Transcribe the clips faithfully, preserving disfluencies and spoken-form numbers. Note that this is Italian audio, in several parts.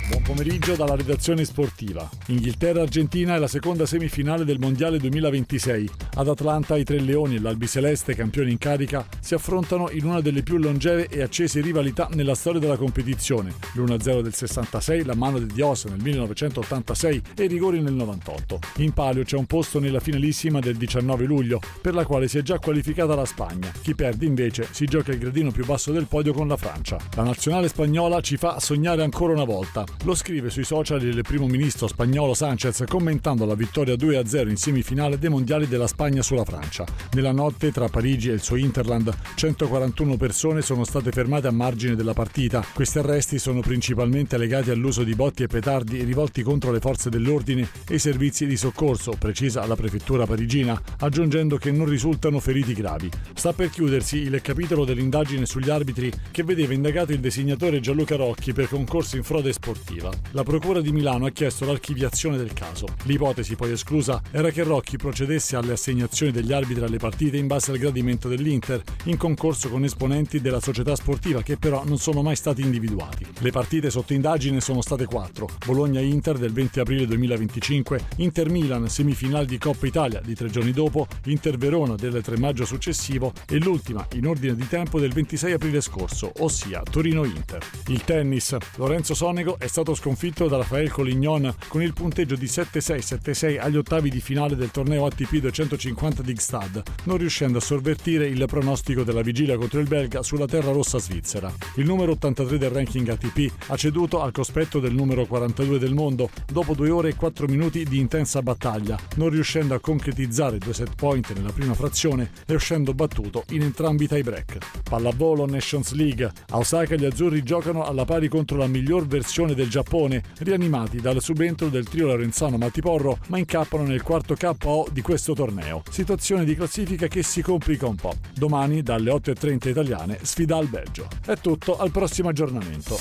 Buon pomeriggio dalla redazione sportiva. Inghilterra-Argentina è la seconda semifinale del Mondiale duemilaventisei. Ad Atlanta i Tre Leoni e l'Albiceleste, campioni in carica, si affrontano in una delle più longeve e accese rivalità nella storia della competizione. l'uno a zero del sessantasei, la mano di Dios nel millenovecentottantasei e i rigori nel novantotto. In palio c'è un posto nella finalissima del diciannove luglio, per la quale si è già qualificata la Spagna. Chi perde invece si gioca il gradino più basso del podio con la Francia. La nazionale spagnola ci fa sognare ancora una volta. Lo scrive sui social il primo ministro spagnolo Sánchez commentando la vittoria due a zero in semifinale dei mondiali della Spagna sulla Francia. Nella notte tra Parigi e il suo Interland, centoquarantuno persone sono state fermate a margine della partita. Questi arresti sono principalmente legati all'uso di botti e petardi rivolti contro le forze dell'ordine e i servizi di soccorso, precisa la prefettura parigina, aggiungendo che non risultano feriti gravi. Sta per chiudersi il capitolo dell'indagine sugli arbitri che vedeva indagato il disegnatore Gianluca Rocchi per concorso in frode sportiva. La Procura di Milano ha chiesto l'archiviazione del caso. L'ipotesi poi esclusa era che Rocchi procedesse alle assegnazioni degli arbitri alle partite in base al gradimento dell'Inter, in concorso con esponenti della società sportiva che però non sono mai stati individuati. Le partite sotto indagine sono state quattro: Bologna-Inter del venti aprile duemilaventicinque, Inter-Milan semifinale di Coppa Italia di tre giorni dopo, Inter-Verona del tre maggio successivo e l'ultima in ordine di tempo del ventisei aprile scorso, ossia Torino-Inter. Il tennis. Lorenzo Sonego è stato sconfitto da Rafael Collignon con il punteggio di sette sei sette sei agli ottavi di finale del torneo A T P duecentocinquanta di Gstad, non riuscendo a sovvertire il pronostico della vigilia contro il belga sulla terra rossa svizzera. Il numero ottantatré del ranking A T P ha ceduto al cospetto del numero quarantadue del mondo dopo due ore e quattro minuti di intensa battaglia, non riuscendo a concretizzare due set point nella prima frazione e uscendo battuto in entrambi i tie break. Pallavolo Nations League. A Osaka gli azzurri giocano alla pari contro la miglior versione del Giappone, rianimati dal subentro del trio lorenzano Mattiporro, ma incappano nel quarto K O di questo torneo. Situazione di classifica che si complica un po'. Domani, dalle otto e trenta italiane, sfida al Belgio. È tutto, al prossimo aggiornamento.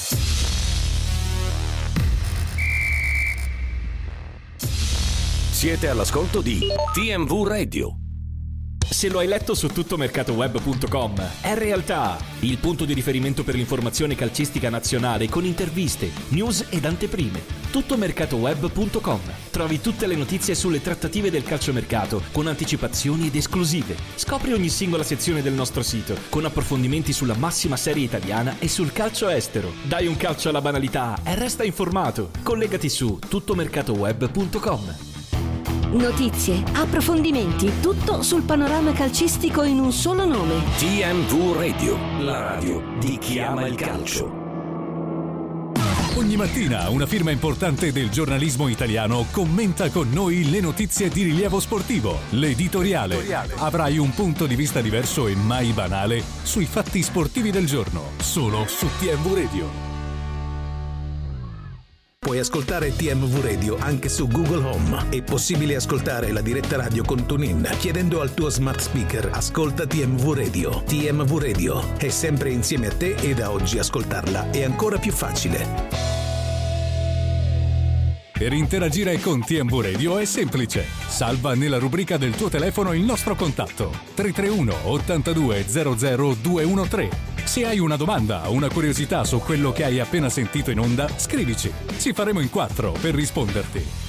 Siete all'ascolto di T M V Radio. Se lo hai letto su tuttomercatoweb punto com, è realtà, il punto di riferimento per l'informazione calcistica nazionale con interviste, news ed anteprime. tuttomercatoweb punto com. Trovi tutte le notizie sulle trattative del calciomercato con anticipazioni ed esclusive. Scopri ogni singola sezione del nostro sito con approfondimenti sulla massima serie italiana e sul calcio estero. Dai un calcio alla banalità e resta informato. Collegati su tuttomercatoweb punto com. Notizie, approfondimenti, tutto sul panorama calcistico in un solo nome. T M V Radio, la radio di chi ama il calcio. Ogni mattina una firma importante del giornalismo italiano commenta con noi le notizie di rilievo sportivo. L'editoriale. Avrai un punto di vista diverso e mai banale sui fatti sportivi del giorno, solo su T M V Radio. Puoi ascoltare T M V Radio anche su Google Home. È possibile ascoltare la diretta radio con TuneIn chiedendo al tuo smart speaker "Ascolta T M V Radio". T M V Radio è sempre insieme a te e da oggi ascoltarla è ancora più facile. Per interagire con T M V Radio è semplice. Salva nella rubrica del tuo telefono il nostro contatto tre tre uno ottantadue zero zero due uno tre. Se hai una domanda o una curiosità su quello che hai appena sentito in onda, scrivici. Ci faremo in quattro per risponderti.